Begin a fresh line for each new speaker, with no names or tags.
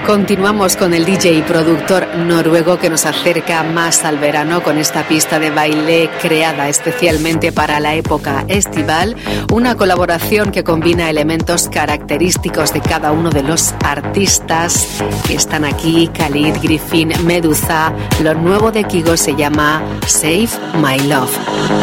Continuamos con el DJ y productor noruego que nos acerca más al verano con esta pista de baile creada especialmente para la época estival, una colaboración que combina elementos característicos de cada uno de los artistas que están aquí, Khalid, Griffin, Medusa. Lo nuevo de Kygo se llama Save My Love.